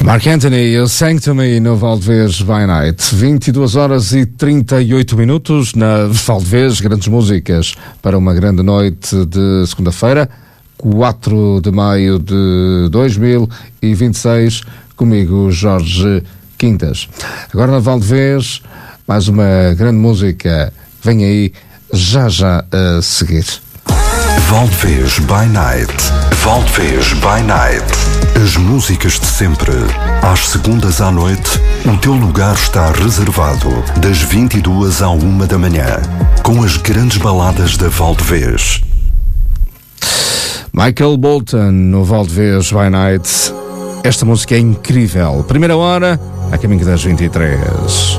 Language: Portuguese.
Mark Anthony, You Sang to Me no Valdevez by Night. 22 horas e 38 minutos na Valdevez, grandes músicas para uma grande noite de segunda-feira, 4 de maio de 2026, comigo Jorge Quintas. Agora na Valdevez, mais uma grande música, vem aí já a seguir. Valdevez by Night. Valdevez by Night. As músicas de sempre. Às segundas à noite, o teu lugar está reservado das 22 à 1 da manhã, com as grandes baladas da Valdevez. Michael Bolton no Valdevez by Night. Esta música é incrível. Primeira hora, a caminho das 23.